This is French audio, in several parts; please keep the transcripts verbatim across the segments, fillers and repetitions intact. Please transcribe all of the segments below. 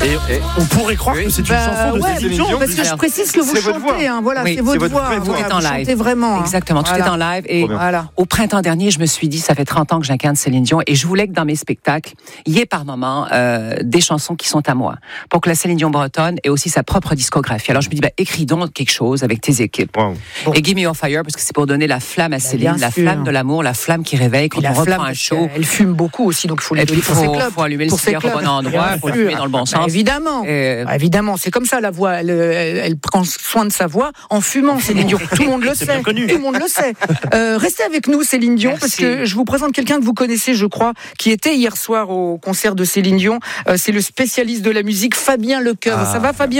Et, et on pourrait croire oui. que c'est une bah, chanson de ouais, Céline Dion. Parce que je précise que vous chantez, hein, voilà, oui, c'est votre voix. Tout est en live. Vraiment. Exactement, tout voilà. est en live. Et voilà. Au printemps dernier, je me suis dit, ça fait trente ans que j'incarne Céline Dion et je voulais que dans mes spectacles, il y ait par moments euh, des chansons qui sont à moi. Pour que la Céline Dion bretonne ait aussi sa propre discographie. Alors je me dis, bah, écris donc quelque chose avec tes équipes. Wow. Bon. Et Give Me Your Fire, parce que c'est pour donner la flamme à Céline, bah, la sûr. flamme de l'amour, la flamme qui réveille quand on reprend un show. Elle fume beaucoup aussi, donc il faut lui donner pour ses clubs. Il faut allumer le cigare au bon endroit, il faut le fumer dans le bon sens. Bah, évidemment, euh... bah, évidemment, c'est comme ça la voix. Elle, elle, elle prend soin de sa voix en fumant, Céline Dion. Tout le monde le sait. Tout le monde le sait. Euh, restez avec nous, Céline Dion, Merci. Parce que je vous présente quelqu'un que vous connaissez, je crois, qui était hier soir au concert de Céline Dion. Euh, c'est le spécialiste de la musique, Fabien Lecoeuvre. Ah. Ça va, Fabien ?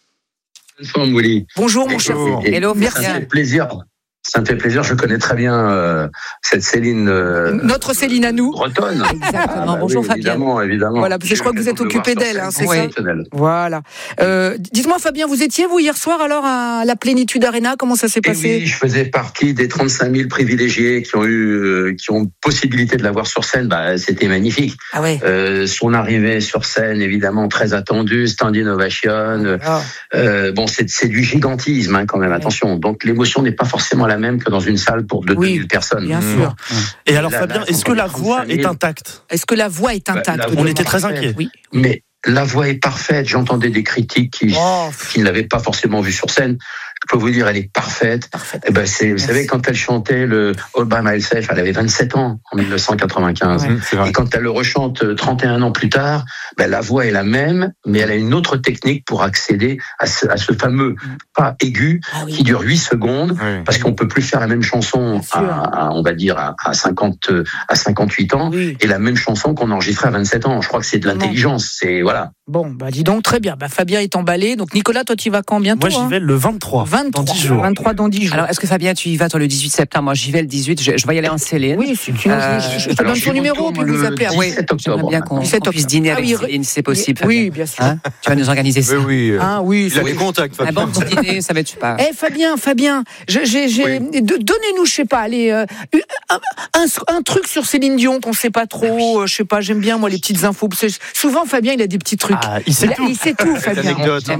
Bonjour, Willy. Bonjour, mon cher. Hello, merci. Ça me fait plaisir. Ça me fait plaisir, je connais très bien euh, cette Céline. Euh, Notre Céline à nous. Bretonne. Exactement. Ah, bah Bonjour oui, Fabien. Évidemment, évidemment. Voilà, parce que je crois que vous êtes occupé d'elle, hein, c'est oui. ça. Voilà. Euh, dites-moi, Fabien, vous étiez vous hier soir alors à la Plénitude Arena, comment ça s'est passé ? Et oui, je faisais partie des trente-cinq mille privilégiés qui ont eu, euh, qui ont possibilité de la voir sur scène. Bah, c'était magnifique. Ah ouais. Euh, son arrivée sur scène, évidemment, très attendue, standing ovation. Ah. Euh, bon, c'est, c'est du gigantisme, hein, quand même. Ouais. Attention. Donc l'émotion n'est pas forcément la même que dans une salle pour de oui, deux mille personnes. Bien sûr. Mmh. Et alors, là, Fabien, là, est-ce que la voix est intacte ? Est-ce que la voix est intacte ? Bah, On était très inquiets. Oui. Mais la voix est parfaite. J'entendais des critiques qui, oh. qui ne l'avaient pas forcément vue sur scène. Je peux vous dire, elle est parfaite. parfaite. Et ben, c'est, vous savez, quand elle chantait le All by Myself, elle avait vingt-sept ans en dix-neuf cent quatre-vingt-quinze. Ouais, et quand elle le rechante trente et un ans plus tard, ben, la voix est la même, mais elle a une autre technique pour accéder à ce, à ce fameux pas aigu ah, oui. qui dure huit secondes, oui. parce qu'on peut plus faire la même chanson à, à, on va dire, à, à cinquante, à cinquante-huit ans, oui. et la même chanson qu'on enregistrait à vingt-sept ans. Je crois que c'est de l'intelligence. C'est, voilà. Bon, bah, dis donc, très bien. Bah, Fabien est emballé. Donc, Nicolas, toi, tu y vas quand bientôt? Moi, j'y vais le vingt-trois. vingt-trois, dans dix jours. vingt-trois dans dix jours. Alors, est-ce que Fabien, tu y vas toi le dix-huit septembre? Moi, j'y vais le dix-huit. Je, je vais y aller en Céline. Oui, si tu euh, je, je te donne son numéro, puis vous appelez. Oui, j'aimerais bien qu'on, qu'on puisse dîner avec oui, Céline, si c'est possible. Oui, Fabien. bien sûr. Hein, tu vas nous organiser ça. Oui, oui. Ah, oui. Il a des contacts, Fabien. Un bon petit dîner, ça va être super. Eh, Fabien, Fabien, j'ai, j'ai, j'ai, oui. donnez-nous, je sais pas, allez, euh, un, un, un truc sur Céline Dion qu'on sait pas trop. Je sais pas, j'aime bien moi les petites infos. Souvent, Fabien, il a des petits trucs. Ah, il sait il, tout. Il sait tout, Fabien.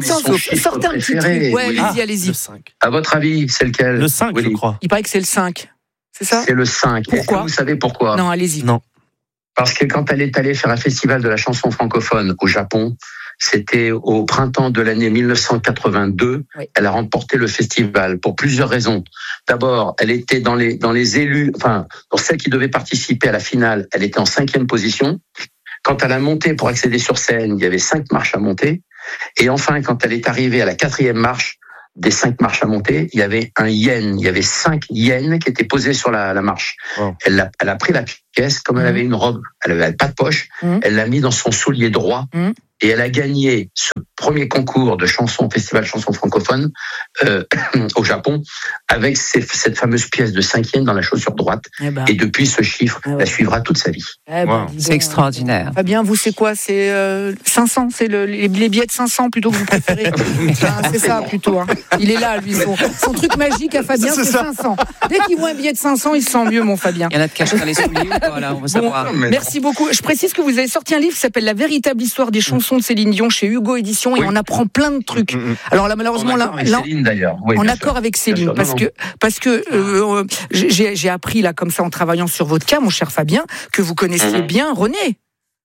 Sortez un petit truc. Ouais, oui. allez-y, allez-y. À votre avis, c'est lequel? Le cinq, oui. je crois. Il paraît que c'est le cinq. C'est ça? C'est le cinq. Pourquoi? Est-ce que vous savez pourquoi? Non, allez-y. Non. Parce que quand elle est allée faire un festival de la chanson francophone au Japon, c'était au printemps de l'année dix-neuf cent quatre-vingt-deux. Oui. Elle a remporté le festival pour plusieurs raisons. D'abord, elle était dans les dans les élus, enfin pour celles qui devaient participer à la finale, elle était en cinquième position. Quand elle a monté pour accéder sur scène, il y avait cinq marches à monter. Et enfin, quand elle est arrivée à la quatrième marche des cinq marches à monter, il y avait un yen, il y avait cinq yens qui étaient posés sur la, la marche. Oh. Elle, a, elle a pris la pièce, comme mmh. elle avait une robe, elle avait pas de poche, mmh. elle l'a mis dans son soulier droit. Mmh. Et elle a gagné ce premier concours de chansons, festival chansons francophones euh, au Japon, avec ces, cette fameuse pièce de cinq yens dans la chaussure droite. Eh ben. Et depuis, ce chiffre eh ouais. la suivra toute sa vie. Eh ben, wow. C'est extraordinaire. Fabien, vous, c'est quoi? C'est euh, cinq cents? C'est le, les, les billets de cinq cents plutôt que vous préférez? ah, c'est ça plutôt. Hein. Il est là, lui. Son, son truc magique à Fabien, c'est, c'est cinq cents. Dès qu'il voit un billet de cinq cents, il se sent mieux, mon Fabien. Il y en a de cachés dans les souliers. Voilà, on veut savoir. Bon, merci beaucoup. Je précise que vous avez sorti un livre qui s'appelle La véritable histoire des chansons de Céline Dion chez Hugo Édition et oui. on apprend plein de trucs. Mmh. Alors là, malheureusement, là, là Céline, d'ailleurs. Oui, en accord sûr. avec Céline, sûr, parce, non, que, non. parce que euh, j'ai, j'ai appris là comme ça en travaillant sur votre cas, mon cher Fabien, que vous connaissiez mmh. bien René.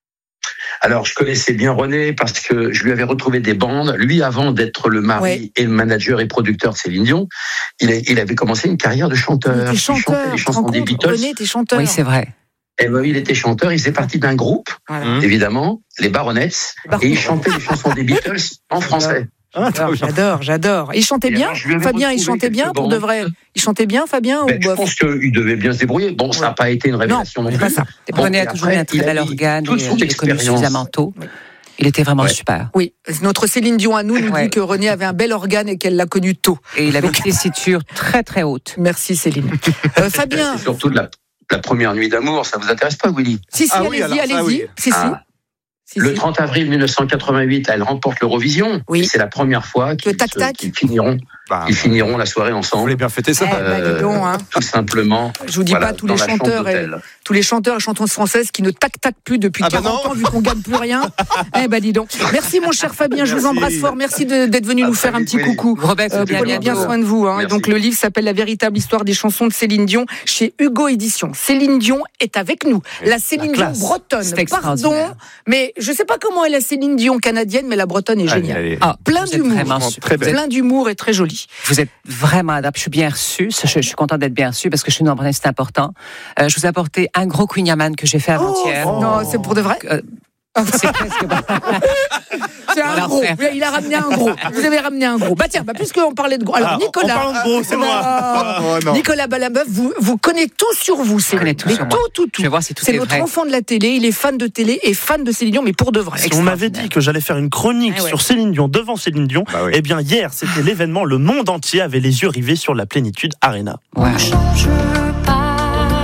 Alors, je connaissais bien René parce que je lui avais retrouvé des bandes. Lui, avant d'être le mari ouais. et le manager et producteur de Céline Dion, il, a, il avait commencé une carrière de chanteur. Il était chanteur. Il chantait les chansons des Beatles. René était chanteur. Oui, c'est vrai. Et ben, il était chanteur, il faisait partie d'un groupe, voilà. évidemment, les Baronettes, et il chantait les chansons des Beatles en français. J'adore, j'adore, j'adore. Il chantait bien, Fabien, il chantait bien pour de vrai. Il chantait bien, Fabien ben, ou Je pense qu'il devait bien se débrouiller. Bon, ouais. ça n'a pas été une révélation non, non plus. Pas ça. René a toujours eu un très bel organe, il est connu suffisamment tôt. Il était vraiment ouais. super. Oui, notre Céline Dion à nous nous ouais. dit que René avait un bel organe et qu'elle l'a connu tôt. Et il avait des tessitures très très hautes. Merci Céline. euh, Fabien. C'est surtout de la... La première nuit d'amour, ça vous intéresse pas, Willy? Si, si, ah, allez-y, oui, alors, allez-y. Ah, oui. Si, ah. si. Le trente avril dix-neuf cent quatre-vingt-huit, elle remporte l'Eurovision. Oui. Et c'est la première fois qu'ils, tac, se, tac. qu'ils finiront bah, ils finiront la soirée ensemble. Vous voulez bien fêter ça, eh bah, dis donc, hein. Tout simplement. Je vous dis voilà, pas tous les chanteurs, et, tous les chanteurs et chanteuses françaises qui ne tac tac plus depuis ah bah quarante non. ans vu qu'on gagne plus rien. Eh ben dis donc. Merci mon cher Fabien, je vous embrasse fort. Merci de, d'être venu ah, nous faire un petit oui. coucou. Rebecca, euh, prenez bien soin de vous. Hein. Donc le livre s'appelle La véritable histoire des chansons de Céline Dion chez Hugo Éditions. Céline Dion est avec nous. La Céline la Dion bretonne. Pardon, mais je sais pas comment est la Céline Dion canadienne, mais la bretonne est géniale. Allez, allez. Ah, plein d'humour, plein d'humour et très jolie. Vous êtes vraiment adapté. Je suis bien reçue. Je, je suis contente d'être bien reçue parce que chez nous en Bretagne c'est important. Euh, je vous ai apporté un gros Queen Yaman que j'ai fait avant-hier. Oh, non, c'est pour de vrai. Euh, c'est presque pas. C'est un voilà, gros. Frère. Il a ramené un gros. Vous avez ramené un gros. Bah tiens, bah, puisqu'on parlait de gros. Alors, ah, Nicolas. En parlant de gros, c'est moi. Oh, oh, Nicolas Ballabeuf, vous, vous connaissez tout sur vous. C'est connais tout, sur tout, tout, tout. Je vais voir si tout c'est est votre vrai. enfant de la télé. Il est fan de télé et fan de Céline Dion, mais pour de vrai. Si on m'avait dit que j'allais faire une chronique ah ouais. sur Céline Dion devant Céline Dion, bah oui. eh bien hier, c'était l'événement. Le monde entier avait les yeux rivés sur la Plénitude Arena. Ouais. On change pas.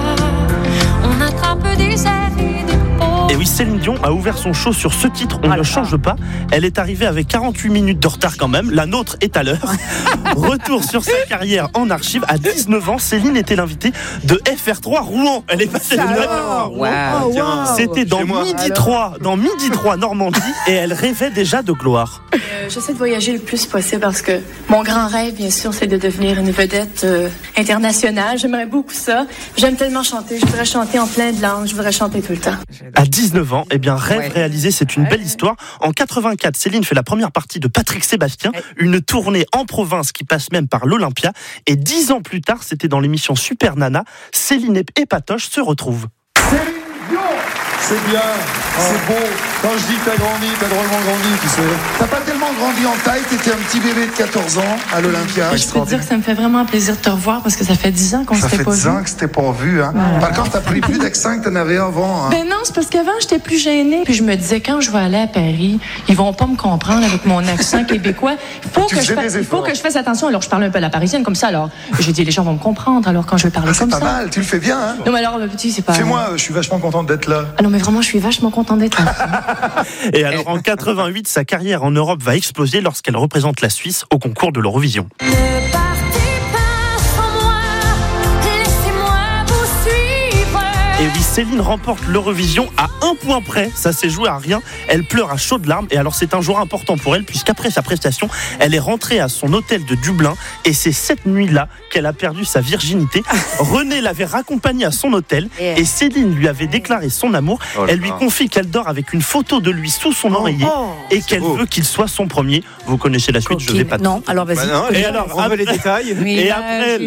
On attrape des airs. Et oui, Céline Dion a ouvert son show sur ce titre, On ah ne change pas. Elle est arrivée avec quarante-huit minutes de retard quand même. La nôtre est à l'heure. Retour sur sa carrière en archive. À dix-neuf ans, Céline était l'invitée de F R trois Rouen. Elle est passée de neuf ans. Wow. Oh, wow. C'était dans Midi trois, dans Midi trois Normandie, et elle rêvait déjà de gloire. Euh, j'essaie de voyager le plus possible parce que mon grand rêve, bien sûr, c'est de devenir une vedette euh, internationale. J'aimerais beaucoup ça. J'aime tellement chanter. Je voudrais chanter en plein de langues. Je voudrais chanter tout le temps. À dix-neuf ans, eh bien, rêve ouais. réalisé, c'est une belle histoire. En quatre-vingt-quatre, Céline fait la première partie de Patrick Sébastien, une tournée en province qui passe même par l'Olympia. Et dix ans plus tard, c'était dans l'émission Super Nana, Céline et Patoche se retrouvent. Céline Dion, c'est bien, c'est beau. Quand je dis que t'as grandi, t'as drôlement grandi, tu sais. T'as pas tellement grandi en taille, t'étais un petit bébé de quatorze ans à l'Olympia. Je peux te dire que ça me fait vraiment plaisir de te revoir parce que ça fait dix ans qu'on s'était pas vu. Ça fait dix ans que c'était pas vu, hein. Voilà. Par contre, t'as pris plus d'accent que t'en avais avant, hein. Ben non, c'est parce qu'avant, j'étais plus gênée. Puis je me disais, quand je vais aller à Paris, ils vont pas me comprendre avec mon accent québécois. Faut que je fasse, il faut que je fasse attention. Alors, je parle un peu à la parisienne comme ça, alors. J'ai dit, les gens vont me comprendre, alors quand je vais parler ah, comme ça. ça. C'est pas mal, tu le fais bien, hein. Non, mais alors, le petit, c'est pas. Fais-moi, je suis vachement contente d'être là. Ah non, mais vraiment, je suis vachement contente d'être là. Et alors en quatre-vingt-huit, sa carrière en Europe va exploser lorsqu'elle représente la Suisse au concours de l'Eurovision. Ne partez pas sans moi, laissez-moi vous suivre. Et oui, Céline remporte l'Eurovision à un point près, ça s'est joué à rien. Elle pleure à chaudes larmes et alors c'est un jour important pour elle puisqu'après sa prestation, elle est rentrée à son hôtel de Dublin et c'est cette nuit-là qu'elle a perdu sa virginité. René l'avait raccompagnée à son hôtel et Céline lui avait déclaré son amour. Oh elle lui confie qu'elle dort avec une photo de lui sous son oreiller oh, oh, et qu'elle beau. veut qu'il soit son premier. Vous connaissez la suite, Coquine. Je vais pas. Non, alors vas-y. Bah non, et alors, on veut les détails. Et après,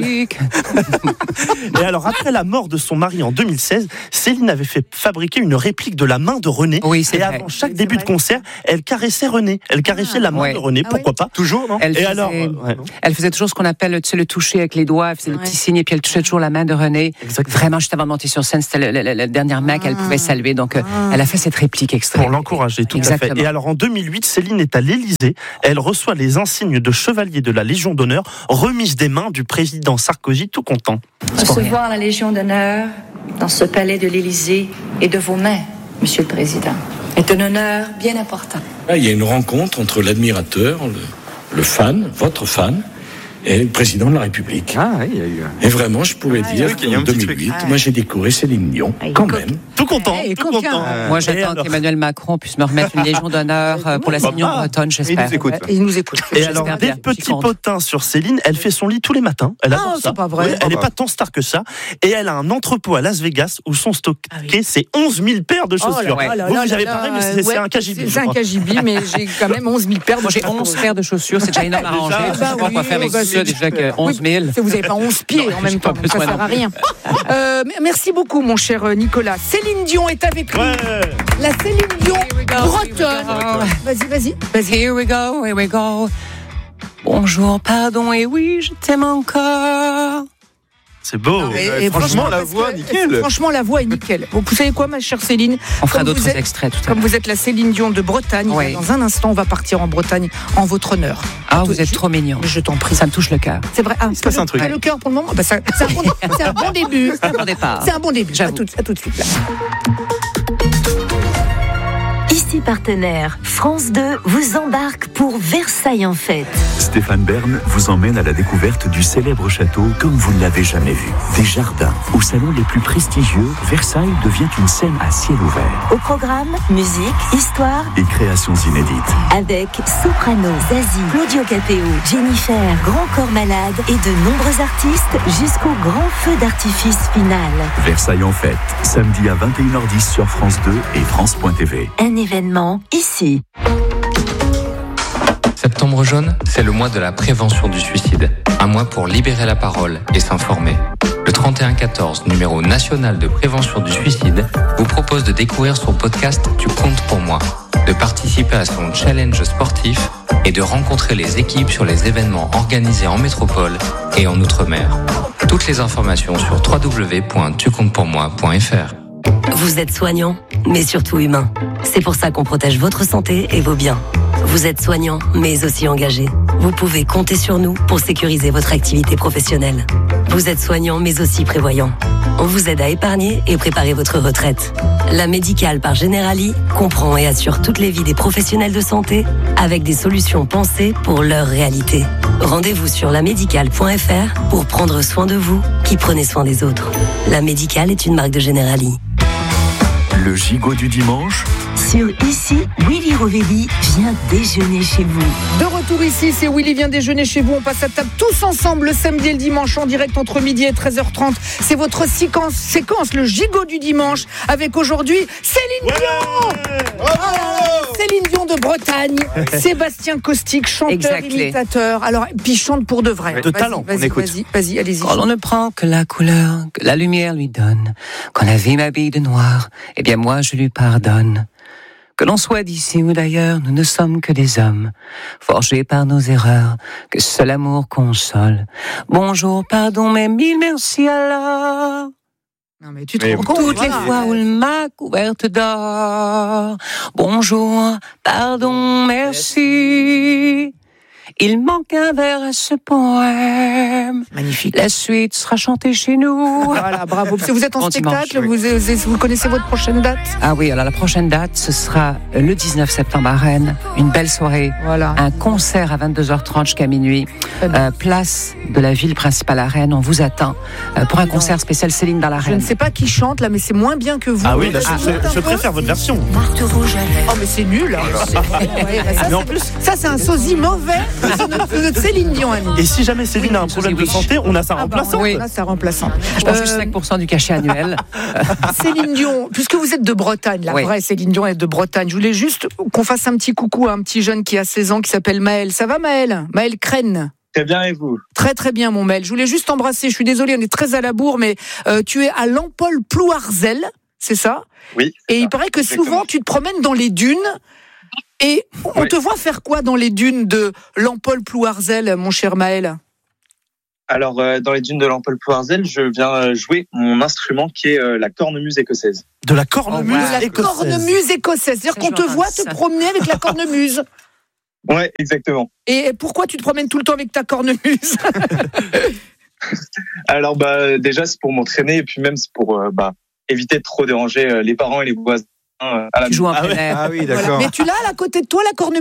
et alors après la mort de son mari en deux mille seize, Céline avait fait fabriquer une réplique de la main de René. Oui, c'est et vrai. avant chaque début de concert, elle caressait René. Elle caressait ah, la main ouais. de René. Pourquoi ah, ouais. pas Toujours, non elle, et faisait, alors, ouais. elle faisait toujours ce qu'on appelle tu sais, le toucher avec les doigts. Elle faisait ouais. le petit signe et puis elle touchait toujours la main de René. Exactement. Vraiment, juste avant de monter sur scène, c'était la, la, la dernière main ah. qu'elle pouvait saluer. Donc, ah. elle a fait cette réplique extrême. Pour l'encourager, tout Exactement. à fait. Et alors, en deux mille huit, Céline est à l'Élysée. Elle reçoit les insignes de chevalier de la Légion d'honneur, remise des mains du président Sarkozy, tout content. Recevoir la Légion d'honneur dans ce palais de l'Élysée et de vos mains, Monsieur le Président, est un honneur bien important. Il y a une rencontre entre l'admirateur, le, le fan, votre fan, et le président de la République. Ah, oui, il y a eu. Et vraiment, je pourrais ah, dire oui, qu'en deux mille huit, ah, moi j'ai décoré Céline Dion, ah, quand même. Tout content, hey, tout content. Euh, moi, j'attends qu'Emmanuel Macron puisse me remettre une Légion d'honneur pour la Céline Dion bretonne, j'espère. Il nous écoute. Il nous écoute. Et alors, des petits potins sur Céline, elle fait son lit tous les matins. Elle adore ah, ça. C'est pas vrai. Oui, elle n'est pas tant star que ça. Et elle a un entrepôt à Las Vegas où sont stockés ah, oui. c'est onze mille paires de chaussures. Oh là là vous, là vous avez là pareil, mais c'est, ouais, c'est un K G B. C'est un K G B, mais j'ai quand même onze mille paires de chaussures. J'ai onze paires de chaussures, c'est déjà énorme à ranger. Je ne sais pas quoi faire avec ça, déjà que onze mille. Vous n'avez pas onze pieds non, en même temps, ça ne sert à rien. euh, merci beaucoup, mon cher Nicolas. Céline Dion est avec nous. Ouais. La Céline Dion bretonne. Vas-y, vas-y, vas-y. Here we go, here we go. Bonjour, pardon, et oui, je t'aime encore. C'est beau. Non, et, et franchement, la voix, que, nickel. Franchement, la voix est nickel. Vous savez quoi, ma chère Céline? On fera d'autres êtes, extraits tout à l'heure. Comme vous êtes la Céline Dion de Bretagne, oui. Dans un instant, on va partir en Bretagne en votre honneur. Ah, vous êtes trop mignon. Je t'en prie. Ça me touche le cœur. C'est vrai. Ah, c'est pas un truc. Le cœur pour le moment. Bah, ça, c'est, un bon, c'est un bon début. C'est un bon départ. C'est un bon début. J'avoue. À tout, à tout de suite. Là. Ici ici partenaire, France deux vous embarque pour Versailles en fête. Stéphane Bern vous emmène à la découverte du célèbre château comme vous ne l'avez jamais vu. Des jardins, aux salons les plus prestigieux, Versailles devient une scène à ciel ouvert. Au programme, musique, histoire et créations inédites. Avec Soprano, Zazie, Claudio Capéo, Jennifer, Grand Corps Malade et de nombreux artistes jusqu'au grand feu d'artifice final. Versailles en fête, samedi à vingt et une heures dix sur France deux et France point T V. Un événement ici. Septembre jaune, c'est le mois de la prévention du suicide. Un mois pour libérer la parole et s'informer. Le trente et un quatorze, numéro national de prévention du suicide, vous propose de découvrir son podcast Tu comptes pour moi, de participer à son challenge sportif et de rencontrer les équipes sur les événements organisés en métropole et en Outre-mer. Toutes les informations sur w w w point tu comptes pour moi point f r. Vous êtes soignant, mais surtout humain. C'est pour ça qu'on protège votre santé et vos biens. Vous êtes soignant, mais aussi engagé. Vous pouvez compter sur nous pour sécuriser votre activité professionnelle. Vous êtes soignant, mais aussi prévoyant. On vous aide à épargner et préparer votre retraite. La Médicale par Generali comprend et assure toutes les vies des professionnels de santé avec des solutions pensées pour leur réalité. Rendez-vous sur la médicale point f r pour prendre soin de vous qui prenez soin des autres. La Médicale est une marque de Generali. Le gigot du dimanche. Sur Ici, Willy Rovelli vient déjeuner chez vous. De retour ici, c'est Willy vient déjeuner chez vous. On passe à table tous ensemble le samedi et le dimanche en direct entre midi et treize heures trente. C'est votre séquence, séquence le gigot du dimanche avec aujourd'hui Céline Dion. Ouais oh Céline Dion de Bretagne, Sébastien Caustic, chanteur, exactly. imitateur. Alors, puis chante pour de vrai. De vas-y, talent, vas-y, on écoute. Vas-y, vas-y, allez-y. Quand on ne prend que la couleur que la lumière lui donne, quand la vie m'habille de noir, eh bien moi je lui pardonne. Que l'on soit d'ici ou d'ailleurs, nous ne sommes que des hommes, forgés par nos erreurs, que seul amour console. Bonjour, pardon, mais mille merci alors. Non mais tu te rends compte, toutes voilà. les fois où elle m'a couverte d'or. Bonjour, pardon, merci. Il manque un vers à ce poème. Magnifique. La suite sera chantée chez nous. Voilà, bravo. Vous êtes en bon spectacle, dimanche, vous, oui. vous, vous connaissez votre prochaine date ? Ah oui, alors la prochaine date, ce sera le dix-neuf septembre à Rennes. Une belle soirée. Voilà. Un concert à vingt-deux heures trente jusqu'à minuit. Euh, place de la ville principale à Rennes. On vous attend euh, pour un concert spécial Céline dans la Rennes. Je ne sais pas qui chante là, mais c'est moins bien que vous. Ah oui, là, ah, je, je, je préfère votre version. Oh mais c'est nul. Hein. Ouais, bah ça, mais en plus, ça c'est un sosie mauvais de notre Céline Dion. Annie. Et si jamais Céline a un problème de santé, on a sa remplaçante. Ah bah, oui. On a sa remplaçante. Je pense euh... juste cinq pour cent du cachet annuel. Céline Dion, puisque vous êtes de Bretagne, la oui. vraie Céline Dion est de Bretagne. Je voulais juste qu'on fasse un petit coucou à un petit jeune qui a seize ans qui s'appelle Maël. Ça va Maël ? Maël Crène. Très bien, et vous ? Très très bien mon Maël. Je voulais juste t'embrasser, je suis désolée, on est très à la bourre, mais euh, tu es à Lampol-Plouarzel, c'est ça ? Oui. Et il paraît que exactement. Souvent tu te promènes dans les dunes. Et on oui. te voit faire quoi dans les dunes de Lampol-Plouarzel, mon cher Maël ? Alors, euh, dans les dunes de Lampol-Plouarzel, je viens jouer mon instrument qui est euh, la cornemuse écossaise. De la cornemuse oh, wow. écossaise. La cornemuse écossaise. C'est-à-dire qu'on te voit te promener avec la cornemuse. Ouais, exactement. Et pourquoi tu te promènes tout le temps avec ta cornemuse ? Alors, bah, déjà, c'est pour m'entraîner et puis même c'est pour euh, bah, éviter de trop déranger euh, les parents et les voisins. À la tu joues en ah, plein air. Ah oui, d'accord. Voilà. Mais tu l'as à côté de toi, la cornemuse ?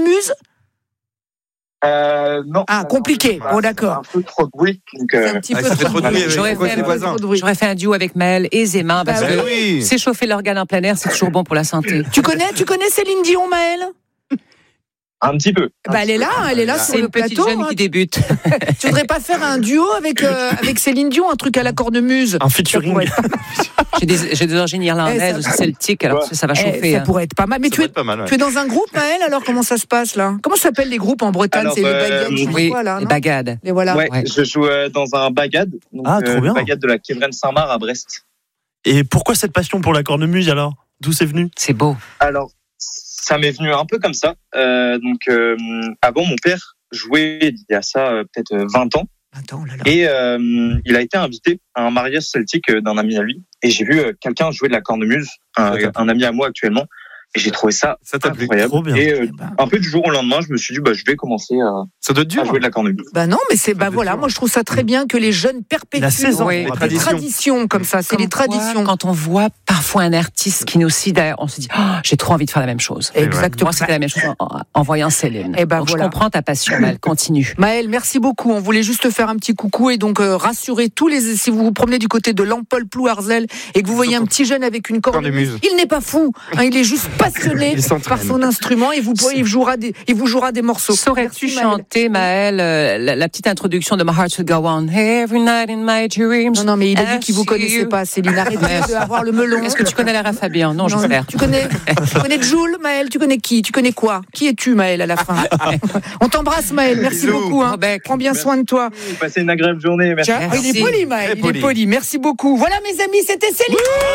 Euh, non. Ah, compliqué. Bon, oh, d'accord. Un peu trop de bruit. Donc, euh... C'est un petit ah, peu trop de bruit. J'aurais fait, un, j'aurais fait un duo avec Maël aisément parce bah, que oui. s'échauffer l'organe en plein air, c'est toujours bon pour la santé. Tu connais, tu connais Céline Dion, Maël ? Un petit peu. Bah, elle est là, elle est là sur le plateau. C'est une petite jeune hein. qui débute. Tu voudrais pas faire un duo avec euh, avec Céline Dion, un truc à la cornemuse ? Un featuring. J'ai des, j'ai des origines irlandaises, aussi celtiques, alors ouais. ça va chauffer. Eh, ça hein. pourrait être pas mal. Mais ça tu es, mal, ouais. tu es dans un groupe, Maël, alors comment ça se passe là ? Comment s'appellent les groupes en Bretagne ? Alors, c'est euh, les bagades, je oui, vois, là, les bagades. Et voilà. Ouais, ouais. Je joue euh, dans un bagade, donc ah, trop euh, bien. bagade de la Quévren Saint-Marc à Brest. Et pourquoi cette passion pour la cornemuse alors ? D'où c'est venu ? C'est beau. Alors, ça m'est venu un peu comme ça. Euh, donc, euh, avant, mon père jouait il y a ça euh, peut-être vingt ans. Attends, là, là. Et euh, il a été invité à un mariage celtique d'un ami à lui. Et j'ai vu euh, quelqu'un jouer de la cornemuse, un, un ami à moi actuellement. Et j'ai trouvé ça, ça incroyable. Trop bien. Et euh, un peu du jour au lendemain, je me suis dit, bah, je vais commencer à, ça doit être dur, à jouer de la cornemuse. Bah non, mais c'est, bah voilà, dur. Moi je trouve ça très bien que les jeunes perpétuent la saison, oui, les traditions. traditions comme ça, c'est comme les traditions. Quand on voit parfois un artiste qui nous sidère, on se dit, oh, j'ai trop envie de faire la même chose. Exactement. Moi, c'était la même chose en, en voyant Céline. Et bah, donc voilà. Je comprends ta passion, Maëlle, continue. Maëlle, merci beaucoup. On voulait juste faire un petit coucou et donc euh, rassurer tous les, si vous vous promenez du côté de Lampol, Plouarzel et que vous voyez un petit jeune avec une cornemuse, il n'est pas fou, hein, il est juste passionné par son instrument et vous, il, jouera des, il vous jouera des morceaux. Saurais-tu chanter, Maëlle, euh, la, la petite introduction de My Heart Will Go On? Every night in my dreams. Non, non, mais il a dit qu'il vous connaissait pas, Céline. Arrêtez d'avoir le melon. Est-ce que tu connais Lara Fabian? Non, non j'espère. Tu connais, tu connais Jules, Maëlle? Tu connais qui? Tu connais quoi? Qui es-tu, Maëlle, à la fin? On t'embrasse, Maëlle. Merci Bisous. beaucoup. Hein. Prends bien soin de toi. Passez une agréable journée. Merci. Tiens, il est poli, Maëlle. Il est poli. Merci beaucoup. Voilà, mes amis, c'était Céline.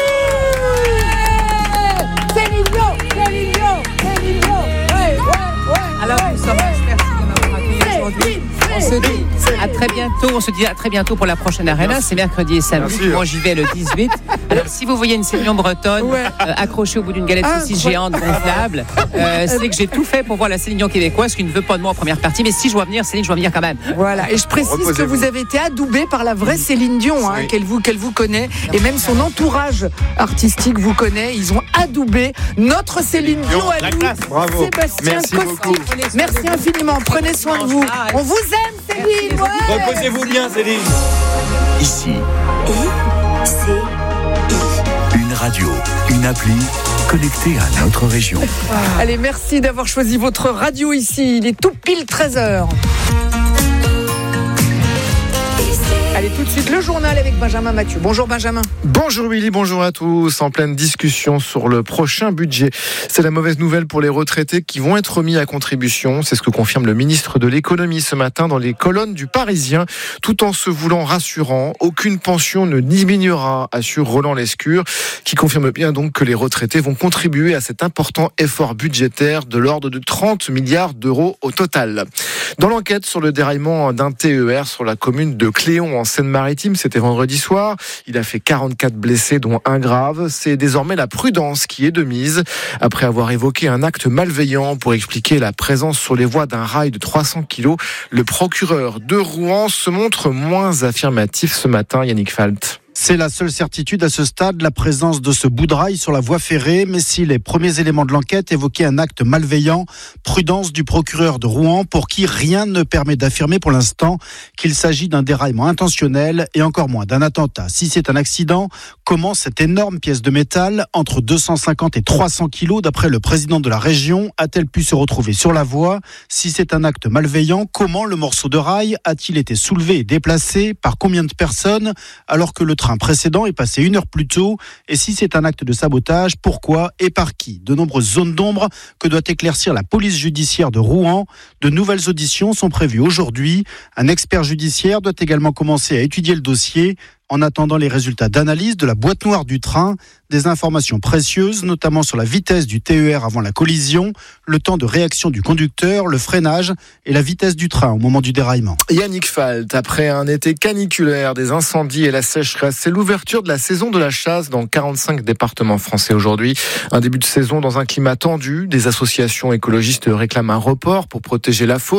Céline Dion, Céline Dion, Céline Dion. Ouais, ouais, ouais. Alors, nous sommes merci de m'avoir accueilli aujourd'hui. On se dit à très bientôt. On se dit à très bientôt pour la prochaine Arena. C'est mercredi et samedi. Moi, j'y vais le dix-huit. Alors, si vous voyez une Céline Dion bretonne ouais. euh, accrochée au bout d'une galette ah, saucisse ouais. géante gonflable, euh, c'est que j'ai tout fait pour voir la Céline Dion québécoise, qui ne veut pas de moi en première partie. Mais si je dois venir, Céline, je dois venir quand même. Voilà. Et je précise Reposez-vous. que vous avez été adoubé par la vraie Céline Dion, hein, oui. qu'elle vous qu'elle vous connaît, et même son entourage artistique vous connaît. Ils ont adoubé notre Céline Dion à nous. Bravo. Sébastien Merci Costi. beaucoup. Merci infiniment. Prenez soin de vous. On vous aime, Céline. Ouais. Reposez-vous bien, Céline. Ici. I, C, I. Une radio, une appli connectée à notre région. Ah. Allez, merci d'avoir choisi votre radio ici. Il est tout pile treize heures. Allez, tout de suite, le journal avec Benjamin Mathieu. Bonjour Benjamin. Bonjour Willy, bonjour à tous. En pleine discussion sur le prochain budget. C'est la mauvaise nouvelle pour les retraités qui vont être mis à contribution. C'est ce que confirme le ministre de l'économie ce matin dans les colonnes du Parisien, tout en se voulant rassurant. Aucune pension ne diminuera, assure Roland Lescure, qui confirme bien donc que les retraités vont contribuer à cet important effort budgétaire de l'ordre de trente milliards d'euros au total. Dans l'enquête sur le déraillement d'un T E R sur la commune de Cléon en Seine-Maritime, c'était vendredi soir. Il a fait quarante-quatre blessés, dont un grave. C'est désormais la prudence qui est de mise. Après avoir évoqué un acte malveillant pour expliquer la présence sur les voies d'un rail de trois cents kilos, le procureur de Rouen se montre moins affirmatif ce matin, Yannick Falt. C'est la seule certitude à ce stade, la présence de ce bout de rail sur la voie ferrée. Mais si les premiers éléments de l'enquête évoquaient un acte malveillant, prudence du procureur de Rouen, pour qui rien ne permet d'affirmer pour l'instant qu'il s'agit d'un déraillement intentionnel et encore moins d'un attentat. Si c'est un accident, comment cette énorme pièce de métal, entre deux cent cinquante et trois cents kilos, d'après le président de la région, a-t-elle pu se retrouver sur la voie? Si c'est un acte malveillant, comment le morceau de rail a-t-il été soulevé et déplacé? Par combien de personnes? Alors que le train précédent est passé une heure plus tôt. Et si c'est un acte de sabotage, pourquoi et par qui? De nombreuses zones d'ombre que doit éclaircir la police judiciaire de Rouen. De nouvelles auditions sont prévues aujourd'hui. Un expert judiciaire doit également commencer à étudier le dossier. En attendant les résultats d'analyse de la boîte noire du train, des informations précieuses, notamment sur la vitesse du T E R avant la collision, le temps de réaction du conducteur, le freinage et la vitesse du train au moment du déraillement. Yannick Falt, après un été caniculaire, des incendies et la sécheresse, c'est l'ouverture de la saison de la chasse dans quarante-cinq départements français aujourd'hui. Un début de saison dans un climat tendu. Des associations écologistes réclament un report pour protéger la faune.